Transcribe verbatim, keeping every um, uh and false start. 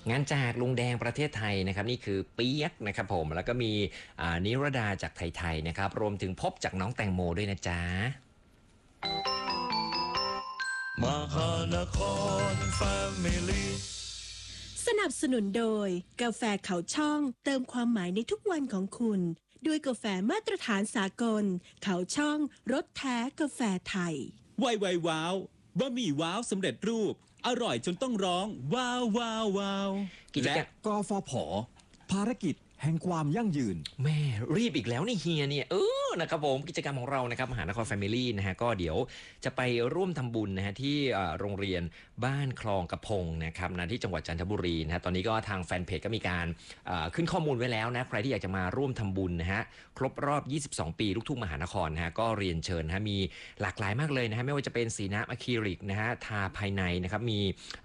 งานจากลุงแดงประเทศไทยนะครับนี่คือเปียกนะครับผมแล้วก็มีนิรดาจากไทยๆนะครับรวมถึงพบจากน้องแตงโมด้วยนะจ๊ะมหานครแฟมิลี่สนับสนุนโดยกาแฟเขาช่องเติมความหมายในทุกวันของคุณด้วยกาแฟมาตรฐานสากลเขาช่องรสแท้กาแฟไทยไวไวว้าวบะหมี่ว้าวสำเร็จรูปอร่อยจนต้องร้องว้าวว้าวว้าวและกฟผภารกิจแห่งความยั่งยืนแม่รีบอีกแล้วนี่เฮียเนี่ยเออนะครับผมกิจกรรมของเรานะครับมหานครแฟมิลี่นะฮะก็เดี๋ยวจะไปร่วมทำบุญนะฮะที่โรงเรียนบ้านคลองกระพงนะครับนะที่จังหวัดจันทบุรีนะฮะตอนนี้ก็ทางแฟนเพจก็มีการขึ้นข้อมูลไว้แล้วนะใครที่อยากจะมาร่วมทำบุญนะฮะครบรอบยี่สิบสองปีลูกทุ่งมหานครนะฮะก็เรียนเชิญนะฮะมีหลากหลายมากเลยนะฮะไม่ว่าจะเป็นสีน้ำอะคริลิกนะฮะทาภายในนะครับมี